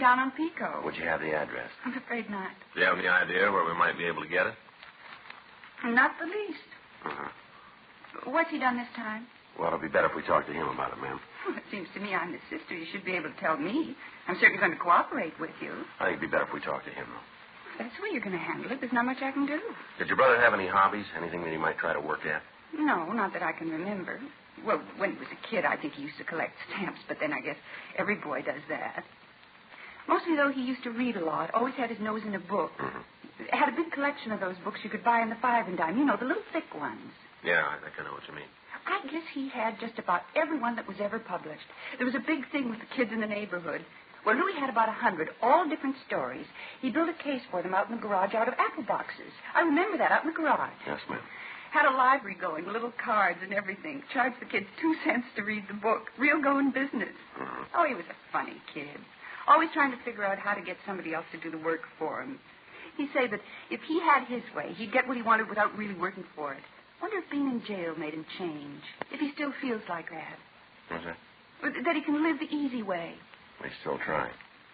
down on Pico. Would you have the address? I'm afraid not. Do you have any idea where we might be able to get it? Not the least. Uh-huh. What's he done this time? Well, it'll be better if we talk to him about it, ma'am. Well, it seems to me I'm his sister. You should be able to tell me. I'm certainly going to cooperate with you. I think it'd be better if we talk to him, though. If that's the way you're going to handle it, there's not much I can do. Did your brother have any hobbies? Anything that he might try to work at? No, not that I can remember. Well, when he was a kid, I think he used to collect stamps, but then I guess every boy does that. Mostly, though, he used to read a lot, always had his nose in a book. Mm-hmm. Had a big collection of those books you could buy in the 5 and dime. You know, the little thick ones. Yeah, I think I know what you mean. I guess he had just about every one that was ever published. There was a big thing with the kids in the neighborhood. Well, Louis had about 100, all different stories. He built a case for them out in the garage out of apple boxes. I remember that, out in the garage. Yes, ma'am. Had a library going, little cards and everything. Charged the kids 2 cents to read the book. Real going business. Mm-hmm. Oh, he was a funny kid. Always trying to figure out how to get somebody else to do the work for him. He'd say that if he had his way, he'd get what he wanted without really working for it. Wonder if being in jail made him change. If he still feels like that. What's that? That he can live the easy way. We still try.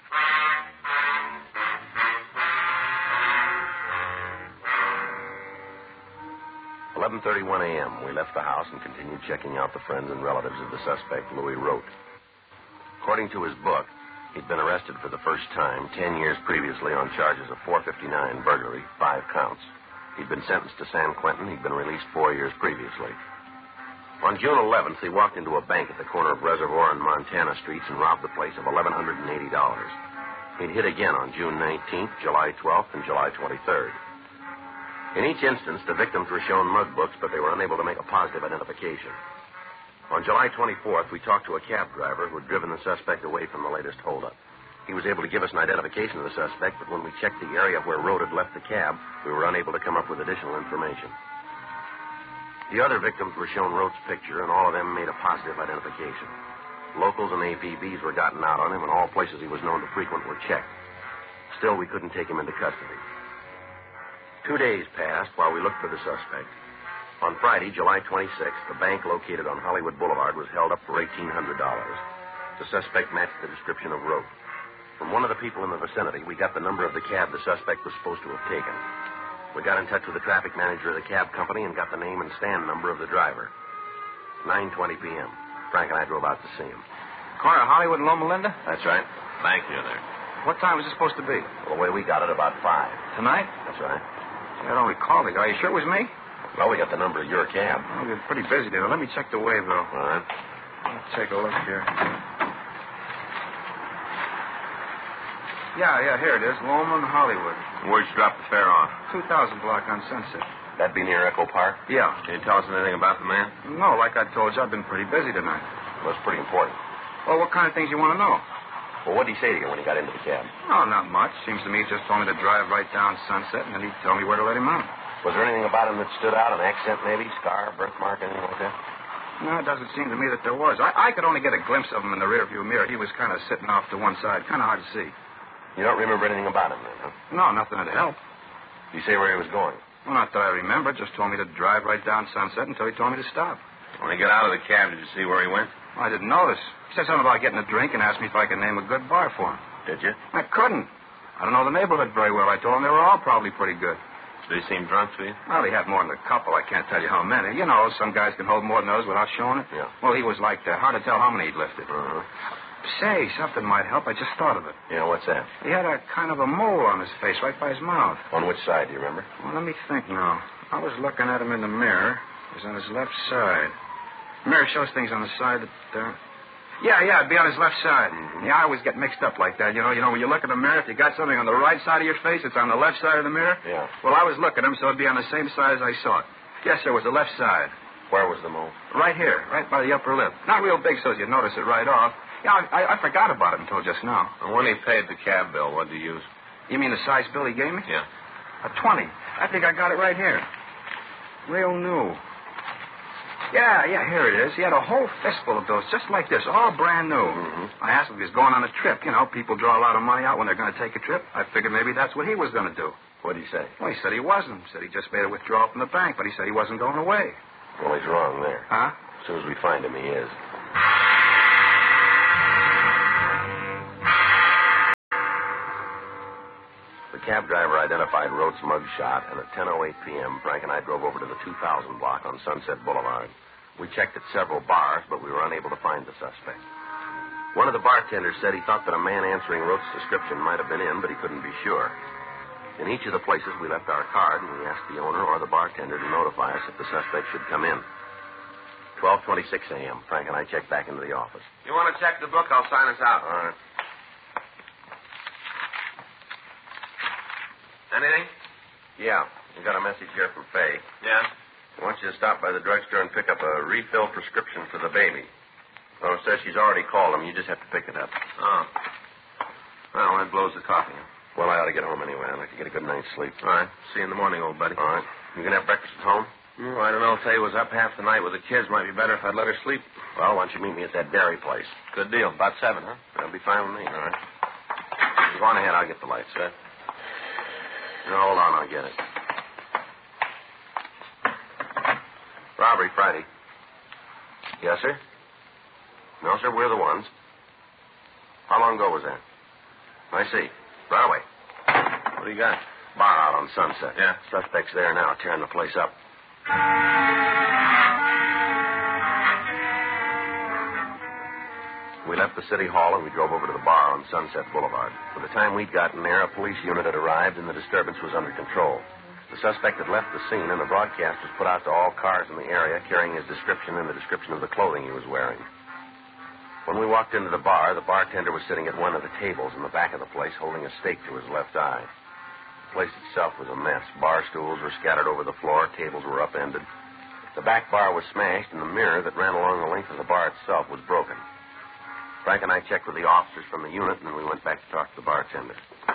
"11:31 a.m. We left the house and continued checking out the friends and relatives of the suspect, Louis Rote. According to his book, he'd been arrested for the first time 10 years previously on charges of 459 burglary, 5 counts. He'd been sentenced to San Quentin. He'd been released 4 years previously. On June 11th, he walked into a bank at the corner of Reservoir and Montana Streets and robbed the place of $1,180. He'd hit again on June 19th, July 12th, and July 23rd. In each instance, the victims were shown mug books, but they were unable to make a positive identification. On July 24th, we talked to a cab driver who had driven the suspect away from the latest holdup. He was able to give us an identification of the suspect, but when we checked the area where Rote had left the cab, we were unable to come up with additional information. The other victims were shown Rote's picture, and all of them made a positive identification. Locals and APBs were gotten out on him, and all places he was known to frequent were checked. Still, we couldn't take him into custody. 2 days passed while we looked for the suspect. On Friday, July 26th, the bank located on Hollywood Boulevard was held up for $1,800. The suspect matched the description of Rote. From one of the people in the vicinity, we got the number of the cab the suspect was supposed to have taken. We got in touch with the traffic manager of the cab company and got the name and stand number of the driver. 9:20 p.m. Frank and I drove out to see him. Corner of Hollywood and Loma Linda? That's right. Bank near there. What time was it supposed to be? Well, the way we got it, about 5. Tonight? That's right. I don't recall the guy. Are you sure it was me? Well, we got the number of your cab. Oh, you're pretty busy there. Let me check the wave, though. All right. Let's take a look here. Yeah, here it is. Loma and Hollywood. Where'd you drop the fare off? 2000 block on Sunset. That'd be near Echo Park? Yeah. Can you tell us anything about the man? No, like I told you, I've been pretty busy tonight. Well, it's pretty important. Well, what kind of things you want to know? Well, what did he say to you when he got into the cab? Oh, not much. Seems to me he just told me to drive right down Sunset, and then he'd tell me where to let him out. Was there anything about him that stood out? An accent, maybe? Scar, birthmark, anything like that? No, it doesn't seem to me that there was. I could only get a glimpse of him in the rearview mirror. He was kind of sitting off to one side. Kind of hard to see. You don't remember anything about him, then, huh? No, nothing to help. Did he say where he was going? Well, not that I remember. Just told me to drive right down Sunset until he told me to stop. When he got out of the cab, did you see where he went? Well, I didn't notice. He said something about getting a drink and asked me if I could name a good bar for him. Did you? I couldn't. I don't know the neighborhood very well. I told him they were all probably pretty good. Did he seem drunk to you? Well, he had more than a couple. I can't tell you how many. You know, some guys can hold more than others without showing it. Yeah. Well, he was like that. Hard to tell how many he'd lifted. Uh-huh. Say, something might help. I just thought of it. Yeah, what's that? He had a kind of a mole on his face right by his mouth. On which side, do you remember? Well, let me think now. I was looking at him in the mirror. It was on his left side. The mirror shows things on the side that... Yeah, it'd be on his left side. Mm-hmm. Yeah, I always get mixed up like that. You know, when you look in the mirror, if you got something on the right side of your face, it's on the left side of the mirror. Yeah. Well, I was looking at him, so it'd be on the same side as I saw it. Yes, sir, it was the left side. Where was the mole? Right here, right by the upper lip. Not real big so you'd notice it right off. Yeah, I forgot about it until just now. And when he paid the cab bill, what did he use? You mean the size bill he gave me? Yeah. A 20. I think I got it right here. Real new. Yeah, here it is. He had a whole fistful of those, just like this, all brand new. Mm-hmm. I asked him if he was going on a trip. You know, people draw a lot of money out when they're going to take a trip. I figured maybe that's what he was going to do. What did he say? Well, he said he wasn't. He said he just made a withdrawal from the bank, but he said he wasn't going away. Well, he's wrong there. Huh? As soon as we find him, he is. The cab driver identified Rote's mug shot, and at 10:08 p.m., Frank and I drove over to the 2000 block on Sunset Boulevard. We checked at several bars, but we were unable to find the suspect. One of the bartenders said he thought that a man answering Rote's description might have been in, but he couldn't be sure. In each of the places, we left our card, and we asked the owner or the bartender to notify us if the suspect should come in. 12:26 a.m., Frank and I checked back into the office. You want to check the book? I'll sign us out. All right. Anything? Yeah, we got a message here from Faye. Yeah? She wants you to stop by the drugstore and pick up a refill prescription for the baby. Oh, it says she's already called him. You just have to pick it up. Oh. Well, that blows the coffee. Well, I ought to get home anyway. I'd like to get a good night's sleep. All right. See you in the morning, old buddy. All right. You going to have breakfast at home? Oh, I don't know. Tell you, was up half the night with the kids. Might be better if I'd let her sleep. Well, why don't you meet me at that dairy place? Good deal. About 7, huh? That'll be fine with me. All right. Go on ahead. I'll get the lights, sir. No, hold on. I'll get it. Robbery Friday. Yes, sir? No, sir. We're the ones. How long ago was that? I see. Right away. What do you got? Bar out on Sunset. Yeah. Suspect's there now, tearing the place up. We left the city hall and we drove over to the bar on Sunset Boulevard. By the time we'd gotten there, a police unit had arrived and the disturbance was under control. The suspect had left the scene and the broadcast was put out to all cars in the area carrying his description and the description of the clothing he was wearing. When we walked into the bar, the bartender was sitting at one of the tables in the back of the place holding a stake to his left eye. The place itself was a mess. Bar stools were scattered over the floor. Tables were upended. The back bar was smashed, and the mirror that ran along the length of the bar itself was broken. Frank and I checked with the officers from the unit, and then we went back to talk to the bartender.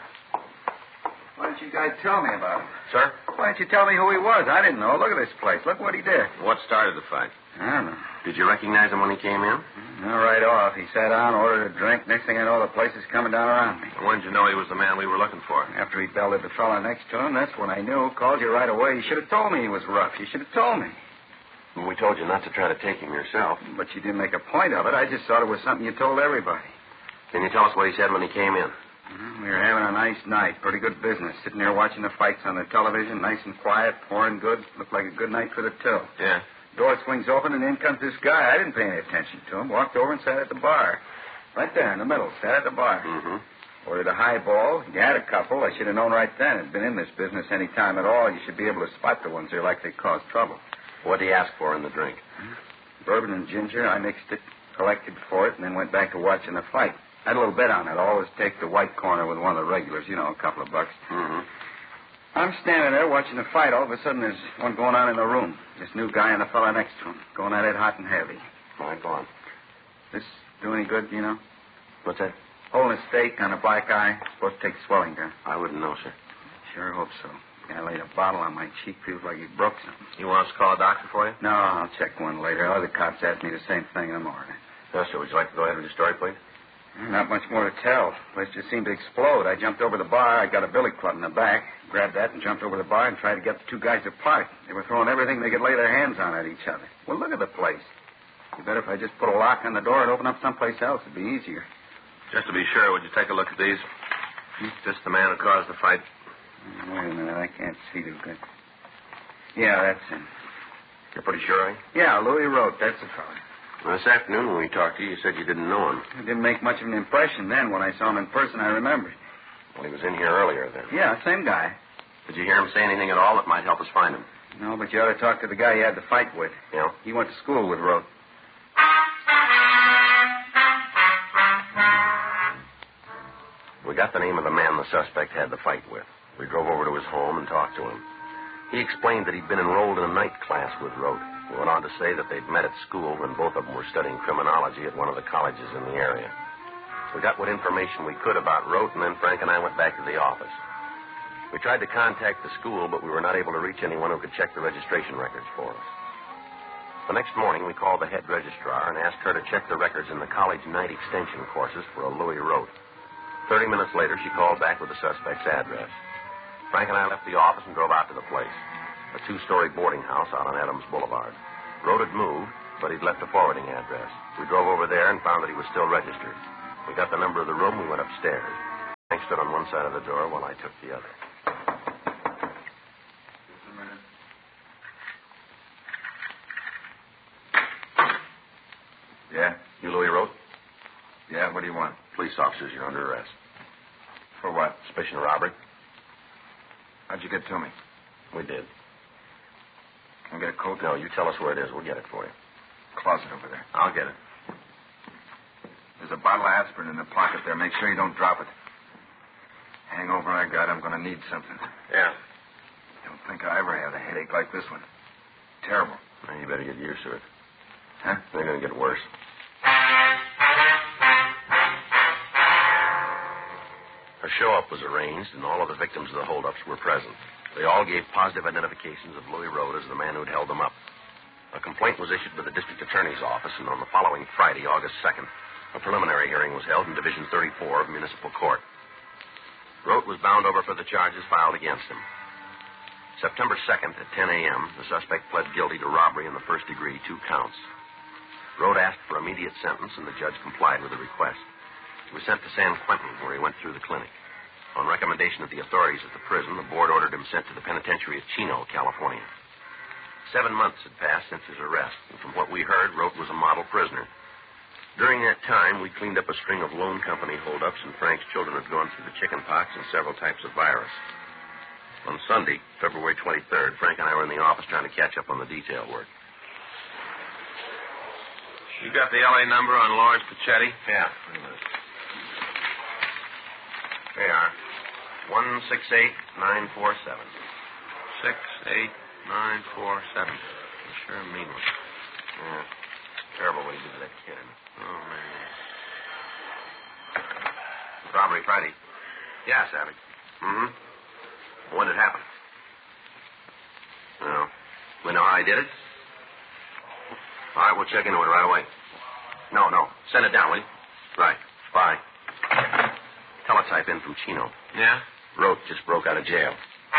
Why didn't you guys tell me about him? Sir? Why didn't you tell me who he was? I didn't know. Look at this place. Look what he did. What started the fight? I don't know. Did you recognize him when he came in? No, right off. He sat down, ordered a drink. Next thing I know, the place is coming down around me. When did you know he was the man we were looking for? After he belted the fellow next to him, that's when I knew. Called you right away. You should have told me he was rough. You should have told me. We told you not to try to take him yourself. But you didn't make a point of it. I just thought it was something you told everybody. Can you tell us what he said when he came in? We were having a nice night. Pretty good business. Sitting there watching the fights on the television. Nice and quiet. Pouring good. Looked like a good night for the till. Yeah. Door swings open and in comes this guy. I didn't pay any attention to him. Walked over and sat at the bar. Right there in the middle. Sat at the bar. Mm-hmm. Ordered a highball. He had a couple. I should have known right then. I'd been in this business any time at all. You should be able to spot the ones that are likely to cause trouble. What did he ask for in the drink? Bourbon and ginger. I mixed it, collected for it, and then went back to watching the fight. Had a little bet on it. Always take the white corner with one of the regulars. You know, a couple of bucks. Mm-hmm. I'm standing there watching the fight. All of a sudden, there's one going on in the room. This new guy and the fella next to him. Going at it hot and heavy. All right, go on. This do any good, you know? What's that? Holding a stake on a black eye. Supposed to take swelling down. I wouldn't know, sir. Sure hope so. Guy laid a bottle on my cheek. Feels like he broke something. You want us to call a doctor for you? No, I'll check one later. Other cops asked me the same thing in the morning. Yes, sir. Would you like to go ahead with your story, please? Not much more to tell. The place just seemed to explode. I jumped over the bar. I got a billy club in the back. Grabbed that and jumped over the bar and tried to get the two guys apart. They were throwing everything they could lay their hands on at each other. Well, look at the place. You bet if I just put a lock on the door and open up someplace else, it'd be easier. Just to be sure, would you take a look at these? Just the man who caused the fight. Wait a minute. I can't see too good. Yeah, that's him. You're pretty sure, eh? Yeah, Louis Rote. That's the fellow. Well, this afternoon when we talked to you, you said you didn't know him. It didn't make much of an impression then. When I saw him in person, I remembered. Well, he was in here earlier then. Yeah, same guy. Did you hear him say anything at all that might help us find him? No, but you ought to talk to the guy you had the fight with. Yeah? He went to school with Rote. We got the name of the man the suspect had the fight with. We drove over to his home and talked to him. He explained that he'd been enrolled in a night class with Rote. He went on to say that they'd met at school when both of them were studying criminology at one of the colleges in the area. We got what information we could about Rote, and then Frank and I went back to the office. We tried to contact the school, but we were not able to reach anyone who could check the registration records for us. The next morning, we called the head registrar and asked her to check the records in the college night extension courses for a Louis Rote. 30 minutes later, she called back with the suspect's address. Frank and I left the office and drove out to the place, a 2-story boarding house out on Adams Boulevard. Rote had moved, but he'd left a forwarding address. We drove over there and found that he was still registered. We got the number of the room. We went upstairs. Frank stood on one side of the door while I took the other. Just a minute. Yeah? You Louis Rote? Yeah, what do you want? Police officers, you're under arrest. For what? Suspicion of robbery? How'd you get to me? We did. Can I get a coat? No, you tell us where it is. We'll get it for you. Closet over there. I'll get it. There's a bottle of aspirin in the pocket there. Make sure you don't drop it. Hangover I got, I'm going to need something. Yeah. Don't think I ever had a headache like this one. Terrible. Well, you better get used to it. Huh? They're going to get worse. A show-up was arranged, and all of the victims of the holdups were present. They all gave positive identifications of Louis Rote as the man who'd held them up. A complaint was issued by the district attorney's office, and on the following Friday, August 2nd, a preliminary hearing was held in Division 34 of Municipal Court. Rote was bound over for the charges filed against him. September 2nd at 10 a.m., the suspect pled guilty to robbery in the first degree, 2 counts. Rote asked for immediate sentence, and the judge complied with the request. He was sent to San Quentin, where he went through the clinic. On recommendation of the authorities at the prison, the board ordered him sent to the penitentiary at Chino, California. 7 months had passed since his arrest, and from what we heard, Rote was a model prisoner. During that time, we cleaned up a string of loan company holdups, and Frank's children had gone through the chicken pox and several types of virus. On Sunday, February 23rd, Frank and I were in the office trying to catch up on the detail work. You got the L.A. number on Lawrence Pachetti? Yeah. There you are. 168947. 68947. Sure mean one. Yeah. Terrible what he did to that kid. Oh, man. Robbery Friday. Yeah, Savage. Mm-hmm. When did it happen? No. We know how he did it? All right, we'll check into it right away. No. Send it down, will you? Right. Bye. Teletype in from Chino. Yeah? Rote just broke out of jail.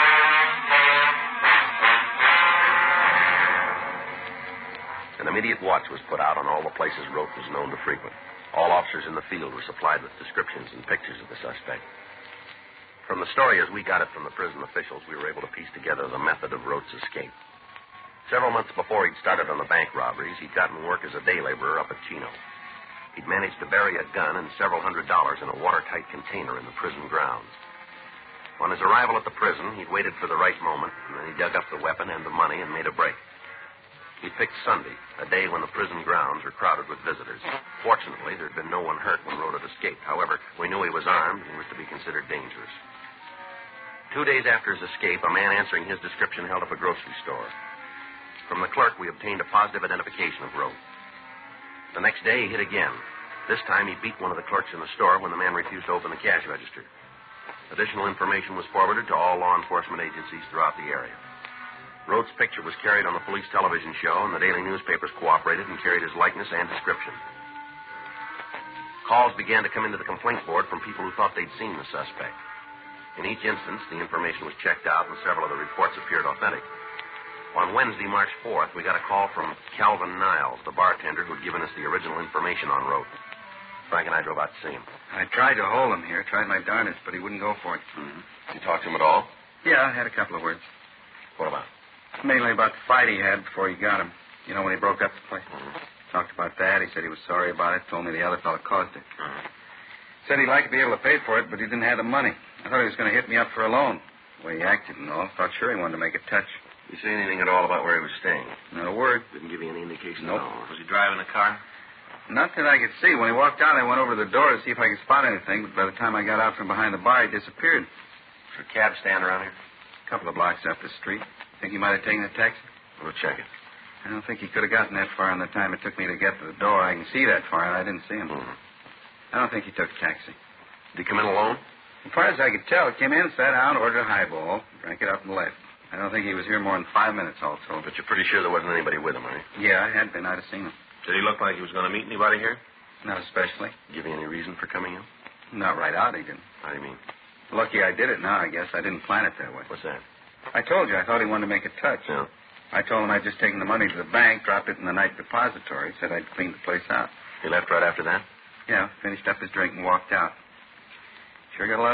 An immediate watch was put out on all the places Rote was known to frequent. All officers in the field were supplied with descriptions and pictures of the suspect. From the story as we got it from the prison officials, we were able to piece together the method of Rote's escape. Several months before he'd started on the bank robberies, he'd gotten work as a day laborer up at Chino. He'd managed to bury a gun and several $100s in a watertight container in the prison grounds. On his arrival at the prison, he'd waited for the right moment, and then he dug up the weapon and the money and made a break. He picked Sunday, a day when the prison grounds were crowded with visitors. Fortunately, there had been no one hurt when Rote had escaped. However, we knew he was armed and he was to be considered dangerous. 2 days after his escape, a man answering his description held up a grocery store. From the clerk, we obtained a positive identification of Rote. The next day, he hit again. This time, he beat one of the clerks in the store when the man refused to open the cash register. Additional information was forwarded to all law enforcement agencies throughout the area. Rote's picture was carried on the police television show, and the daily newspapers cooperated and carried his likeness and description. Calls began to come into the complaint board from people who thought they'd seen the suspect. In each instance, the information was checked out, and several of the reports appeared authentic. On Wednesday, March 4th, we got a call from Calvin Niles, the bartender who'd given us the original information on Rote. Frank and I drove out to see him. I tried to hold him here, tried my darnest, but he wouldn't go for it. Mm-hmm. Did you talk to him at all? Yeah, I had a couple of words. What about? Mainly about the fight he had before he got him. You know, when he broke up the place. Mm-hmm. Talked about that. He said he was sorry about it. Told me the other fellow caused it. Mm-hmm. Said he'd like to be able to pay for it, but he didn't have the money. I thought he was going to hit me up for a loan. The way he acted and all. Thought sure he wanted to make a touch. Did you say anything at all about where he was staying? Not a word. Didn't give you any indication Nope. at all? Was he driving a car? Not that I could see. When he walked out, I went over the door to see if I could spot anything, but by the time I got out from behind the bar, he disappeared. Is there a cab stand around here? A couple of blocks up the street. Think he might have taken a taxi? We'll check it. I don't think he could have gotten that far in the time it took me to get to the door. I can see that far, and I didn't see him. Mm-hmm. I don't think he took a taxi. Did he come in alone? As far as I could tell, came in, sat down, ordered a highball, drank it up, and left. I don't think he was here more than 5 minutes, also. But you're pretty sure there wasn't anybody with him, are you? Yeah, I had been. I'd have seen him. Did he look like he was going to meet anybody here? Not especially. Give you any reason for coming in? Not right out, he didn't. How do you mean? Lucky I did it now, I guess. I didn't plan it that way. What's that? I told you I thought he wanted to make a touch. Yeah. I told him I'd just taken the money to the bank, dropped it in the night depository, said I'd clean the place out. He left right after that? Yeah, finished up his drink and walked out. Sure got a lot